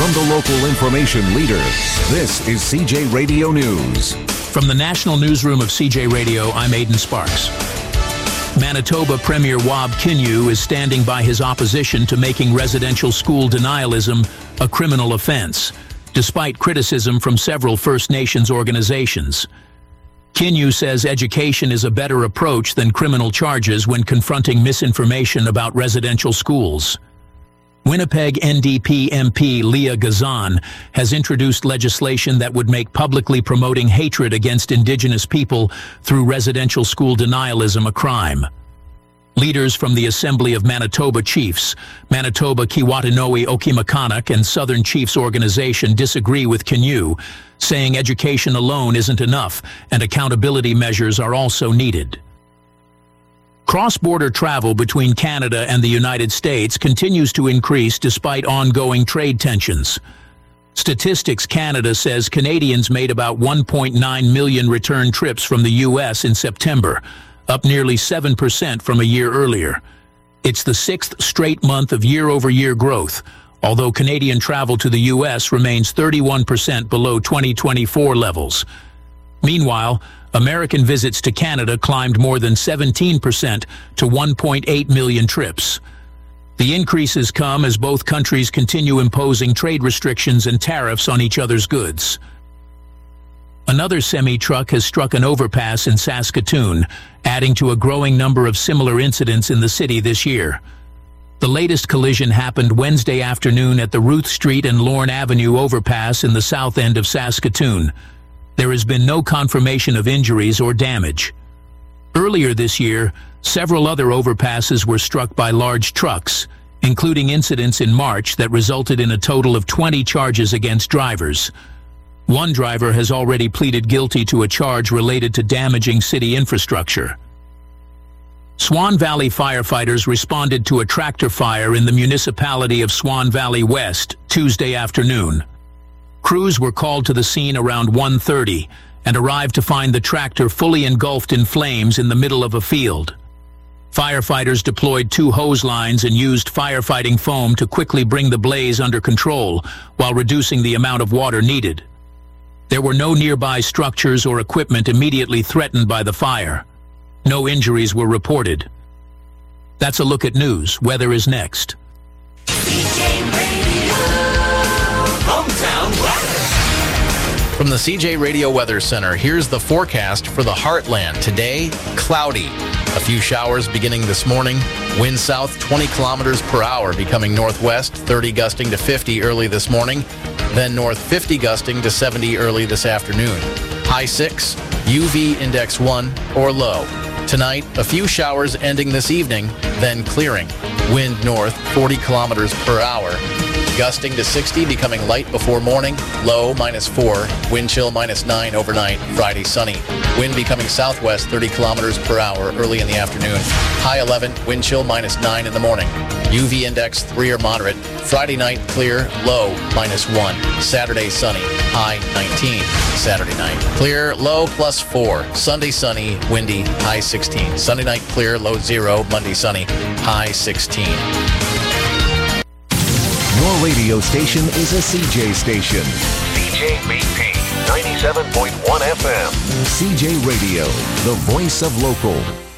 From the local information leader, this is CJ Radio News. From the National Newsroom of CJ Radio, I'm Aidan Sparks. Manitoba Premier Wab Kinew is standing by his opposition to making residential school denialism a criminal offense, despite criticism from several First Nations organizations. Kinew says education is a better approach than criminal charges when confronting misinformation about residential schools. Winnipeg NDP MP Leah Gazan has introduced legislation that would make publicly promoting hatred against Indigenous people through residential school denialism a crime. Leaders from the Assembly of Manitoba Chiefs, Manitoba Kiwatinowi Okimakanak and Southern Chiefs Organization disagree with Kinew, saying education alone isn't enough and accountability measures are also needed. Cross-border travel between Canada and the United States continues to increase despite ongoing trade tensions. Statistics Canada says Canadians made about 1.9 million return trips from the U.S. in September, up nearly 7% from a year earlier. It's the sixth straight month of year-over-year growth, although Canadian travel to the U.S. remains 31% below 2024 levels. Meanwhile, American visits to Canada climbed more than 17% to 1.8 million trips. The increases come as both countries continue imposing trade restrictions and tariffs on each other's goods. Another semi-truck has struck an overpass in Saskatoon, adding to a growing number of similar incidents in the city this year. The latest collision happened Wednesday afternoon at the Ruth Street and Lorne Avenue overpass in the south end of Saskatoon. There has been no confirmation of injuries or damage. Earlier this year, several other overpasses were struck by large trucks, including incidents in March that resulted in a total of 20 charges against drivers. One driver has already pleaded guilty to a charge related to damaging city infrastructure. Swan Valley firefighters responded to a tractor fire in the municipality of Swan Valley West Tuesday afternoon. Crews were called to the scene around 1:30 and arrived to find the tractor fully engulfed in flames in the middle of a field. Firefighters deployed 2 hose lines and used firefighting foam to quickly bring the blaze under control while reducing the amount of water needed. There were no nearby structures or equipment immediately threatened by the fire. No injuries were reported. That's a look at news. Weather is next. From the CJ Radio Weather Center, here's the forecast for the Heartland. Today, cloudy. A few showers beginning this morning. Wind south 20 kilometers per hour, becoming northwest 30 gusting to 50 early this morning. Then north 50 gusting to 70 early this afternoon. High 6, UV index 1 or low. Tonight, a few showers ending this evening, then clearing. Wind north 40 kilometers per hour. Gusting to 60, becoming light before morning. Low -4. Wind chill -9 overnight. Friday sunny. Wind becoming southwest 30 kilometers per hour early in the afternoon. High 11. Wind chill -9 in the morning. UV index 3 or moderate. Friday night clear. Low -1. Saturday sunny. High 19. Saturday night clear. Low +4. Sunday sunny. Windy. High 16. Sunday night clear. Low 0. Monday sunny. High 16. Your radio station is a CJ station. CJBP 97.1 FM. CJ Radio, the voice of local.